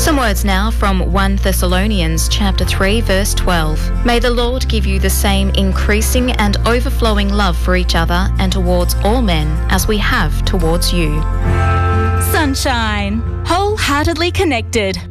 Some words now from 1 Thessalonians chapter 3 verse 12. May the Lord give you the same increasing and overflowing love for each other and towards all men as we have towards you. Sunshine, wholeheartedly connected.